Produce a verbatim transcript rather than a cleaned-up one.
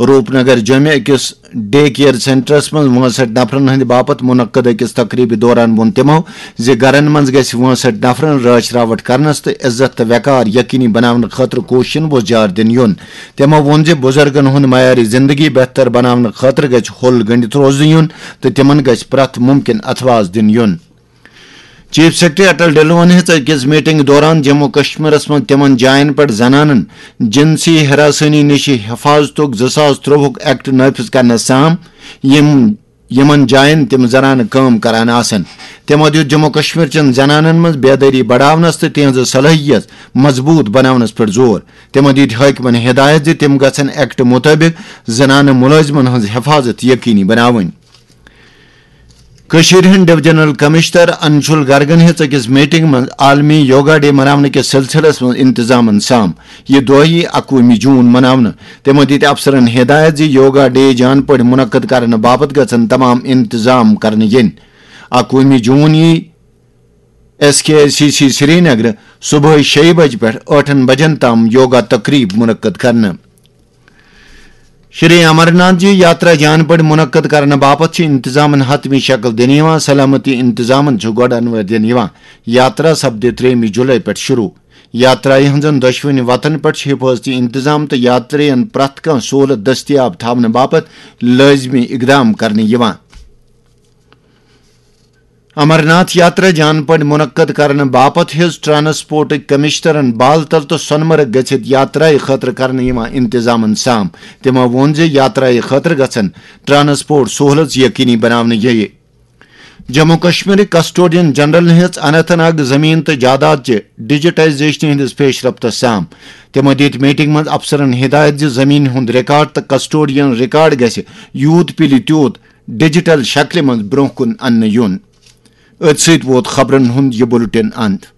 روپنگر جمع اکس day care centres من وُنسٹھ نفرن ہند باپت منعقد اکس تقریبی دوران وون تمو زِ گرن من گژھِ وُنسٹھ نفرن رٲچھ راوٹ کرنس تہٕ عزت تہٕ وقار یقینی بناونہٕ خٲطرٕ کوششن وۄزجار دِنہٕ یُن. تمو ووٚن زِ بُزرگن ہُنٛد معیارِ زندگی بہتر بناونہٕ خٲطرٕ گژھِ ہوٚل گٔنڈِتھ روزنہٕ یُن تہٕ تمن گژھِ پرٛٮ۪تھ مُمکِن اتھواز دِنہٕ یُن. چیف سیکرٹری اٹل ڈلون ہز اکس میٹنگ دوران جموں کشمیرس من تمن جائن پہ زنانن جنسی ہراسانی نش حفاظتک زٕ ساس ترٛۆوُہُک ایکٹ نافذ کرنس سام یمن جائن تم زنانہ کام کران آسن. تمو دیت جموں کشمیر چن زنانن مز بیداری بڑھاونس تو تہذ صلاحیت مضبوط بناونس پہ زور. تمو دیت حاکمن ہدایت زِ تم گژھن ایکٹ مطابق زنانہ ملازمن ہز حفاظت یقینی بناون. کشیر ہند ڈویژنل کمشنر انشل گرگن ہز اکس میٹنگ من عالمی یوگا ڈے منانے کے سلسلس من انتظامن سام. یہ دۄہ اکوُہمہِ جون مناونہ. تمو دِتۍ افسرن ہدایت زِ یوگا ڈے جان پٲٹھۍ منعقد کرنہٕ باپت گژھن تمام انتظام کرنہٕ یِنۍ. اکوُہمہِ جون یی ایس کے سی سی سری نگر صبح شیٚیہِ بجہِ پٮ۪ٹھ ٲٹھن بجن تام یوگا تقریب منعقد کرنہٕ. شری امرناتھ جی یاترا جان پٲٹھۍ منعقد کرنہٕ باپت چھِ انتظامن حتمی شکل دِنہٕ یِوان. سلامتی انتظامن چھُ گۄڈٕ انوٲر دِنہٕ یِوان. یاترا سپدِ ترٛیٚیِمہِ جُلائی پٮ۪ٹھ شروع. یاترایہِ ہٕنٛزن دۄشوٕنی وتن پٮ۪ٹھ چھِ حفاظتی انتظام تہٕ یاترین پرٛٮ۪تھ کانٛہہ سہوٗلت دٔستیاب تھاونہٕ باپت لٲزمی اقدام کرنہٕ یِوان. امرناتھ یاترا جان پٲٹھۍ منعقد کرنہٕ باپت ہیٚژ ٹرانسپورٹٕکۍ کمشنرن بال تل تہٕ سونہٕ مرگ گژھِتھ یاترایہِ خٲطرٕ کرنہٕ یِوان انتظامن سام. تِمو ووٚن زِ یاترایہِ خٲطرٕ گژھن ٹرانسپورٹ سہوٗلت یقینی بناونہٕ یِیہِ. جموں کشمیرٕکۍ کسٹوڈین جنرل ہیٚژ اننت ناگ زمیٖن تہٕ جاداد چہِ ڈیجیٹائزیشن ہندس پیش رفتس سام. تمو دِتۍ میٹنگ منٛز افسرن ہدایت زِ زمیٖن ہُنٛد ریکارڈ تہٕ کسٹوڈین ریکارڈ گژھِ یوٗت پِلہِ تیوٗت ڈیجیٹل شکلہِ منٛز برونٛہہ کُن اننہٕ یُن. أتھۍ سۭتۍ ووت خبرن ہُنٛد یہِ بُلٹن اند.